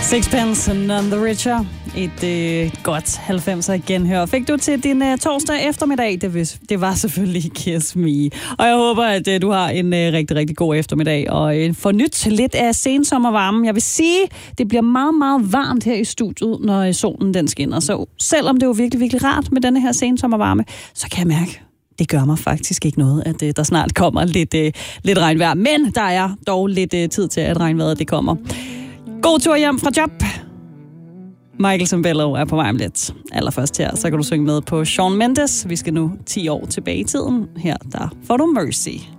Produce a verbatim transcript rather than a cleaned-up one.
Sixpence, None the Richer. Et øh, godt halvfemser genhør. Fik du til din øh, torsdag eftermiddag? Det, det var selvfølgelig Kiss Me. Og jeg håber, at øh, du har en øh, rigtig, rigtig god eftermiddag. Og øh, får nyt lidt af sensommervarmen. Jeg vil sige, det bliver meget, meget varmt her i studiet, når øh, solen den skinner. Så selvom det er jo virkelig, virkelig rart med denne her sensommervarme, så kan jeg mærke, det gør mig faktisk ikke noget, at øh, der snart kommer lidt, øh, lidt regnvejr. Men der er dog lidt øh, tid til, at regnvejret det kommer. God tur hjem fra job. Michael Sembello er på vej om lidt. Allerførst her, så kan du synge med på Shawn Mendes. Vi skal nu ti år tilbage i tiden. Her der får du Mercy.